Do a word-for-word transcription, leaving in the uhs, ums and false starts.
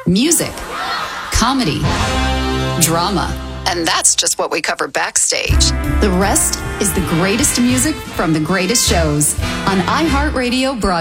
music, comedy, drama. And that's just what we cover backstage. The rest is the greatest music from the greatest shows on iHeartRadio Broadcast.